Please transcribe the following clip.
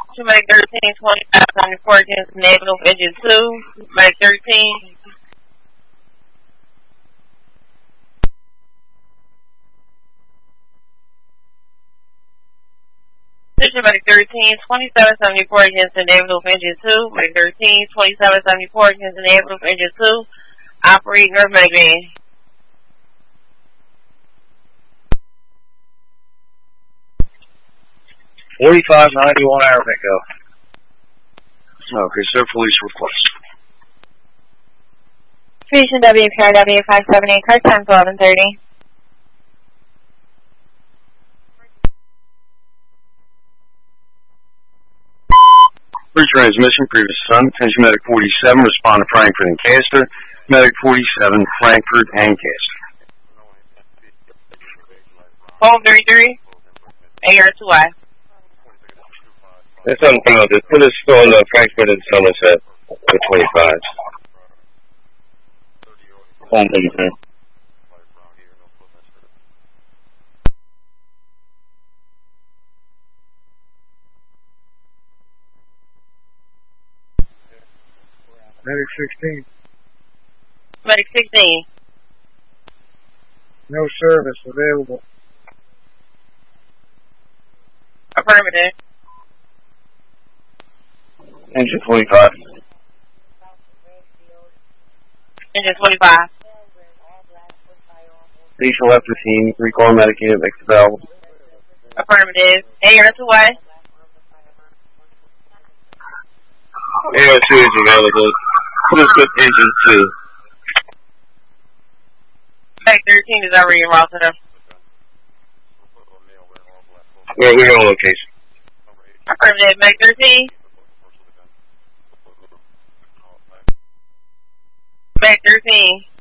Medic 13, 25, on report against negative engine 2. Medic 13. Medic 13, 27, 74 against the negative engine 2. Medic 13, 27, 74 against the negative engine 2. Operate North Medic Van. 4591 Arabico. Okay, sir, police request. Region WPRW 578, car times 11:30. Retransmission, previous Sun, attention Medic 47, respond to Frankfurt and Castor. Medic 47, Frankfurt and Castor. Home 33, AR2I. That's something come out. Put us on Frankfurt and Somerset for 25. Home 33. Medic 16. Medic 16. No service available. Affirmative. Engine 25. Engine 25. Diesel F15, recall medic unit, mix the valve. Affirmative. AR2I. AR2 is available. Put us with engine 2. Medic 13 is already en route to them. We're on location. Affirmative. Medic 13. Medic 13.